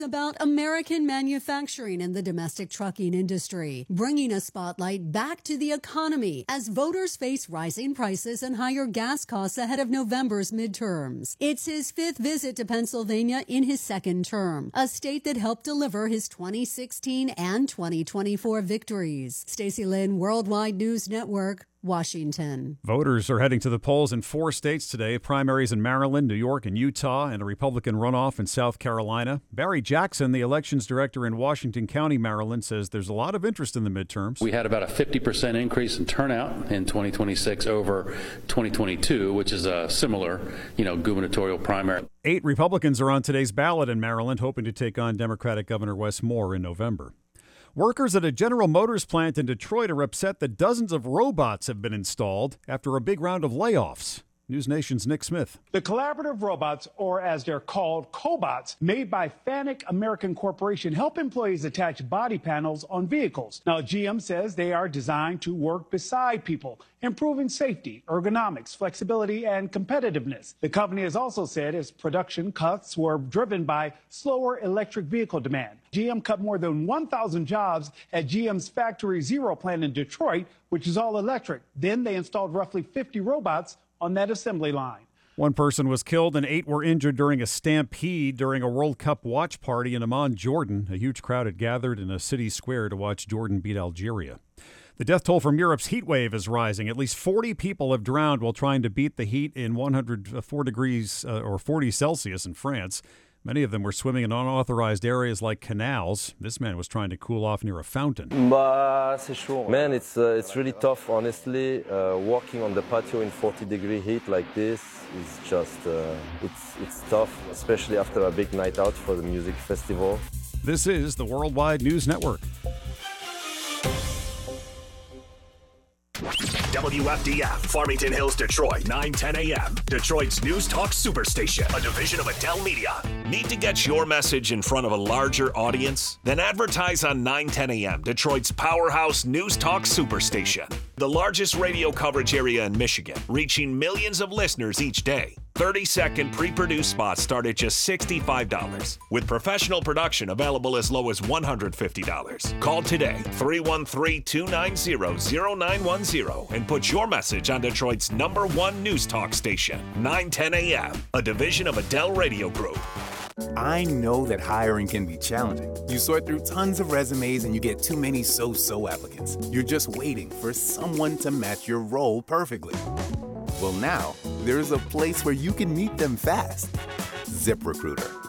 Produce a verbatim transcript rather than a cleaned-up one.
About American manufacturing and the domestic trucking industry, bringing a spotlight back to the economy as voters face rising prices and higher gas costs ahead of November's midterms. It's his fifth visit to Pennsylvania in his second term, a state that helped deliver his twenty sixteen and twenty twenty-four victories. Stacey Lynn, Worldwide News Network, Washington. Voters are heading to the polls in four states today, primaries in Maryland, New York, and Utah, and a Republican runoff in South Carolina. Barry Jackson, the elections director in Washington County, Maryland, says there's a lot of interest in the midterms. We had about a fifty percent increase in turnout in twenty twenty-six over twenty twenty-two, which is a similar, you know, gubernatorial primary. Eight Republicans are on today's ballot in Maryland, hoping to take on Democratic Governor Wes Moore in November. Workers at a General Motors plant in Detroit are upset that dozens of robots have been installed after a big round of layoffs. News Nation's Nick Smith. The collaborative robots, or as they're called, cobots, made by Fanuc American Corporation, help employees attach body panels on vehicles. Now, G M says they are designed to work beside people, improving safety, ergonomics, flexibility, and competitiveness. The company has also said its production cuts were driven by slower electric vehicle demand. G M cut more than one thousand jobs at G M's Factory Zero plant in Detroit, which is all electric. Then they installed roughly fifty robots on that assembly line. One person was killed and eight were injured during a stampede during a World Cup watch party in Amman, Jordan. A huge crowd had gathered in a city square to watch Jordan beat Algeria. The death toll from Europe's heat wave is rising. At least forty people have drowned while trying to beat the heat in one hundred four degrees uh, or forty Celsius in France. Many of them were swimming in unauthorized areas like canals. This man was trying to cool off near a fountain. Man, it's uh, it's really tough, honestly. Uh, walking on the patio in forty degree heat like this is just, uh, it's, it's tough, especially after a big night out for the music festival. This is the Worldwide News Network. W F D F, Farmington Hills, Detroit, nine ten a.m. Detroit's News Talk Superstation, a division of Adele Media. Need to get your message in front of a larger audience? Then advertise on nine ten a.m., Detroit's powerhouse News Talk Superstation. The largest radio coverage area in Michigan, reaching millions of listeners each day. thirty-second pre-produced spots start at just sixty-five dollars, with professional production available as low as one hundred fifty dollars. Call today, three one three, two nine zero, zero nine one zero, and put your message on Detroit's number one news talk station, nine ten a.m., a division of Adele Radio Group. I know that hiring can be challenging. You sort through tons of resumes and you get too many so-so applicants. You're just waiting for someone to match your role perfectly. Well, now, there's a place where you can meet them fast. ZipRecruiter.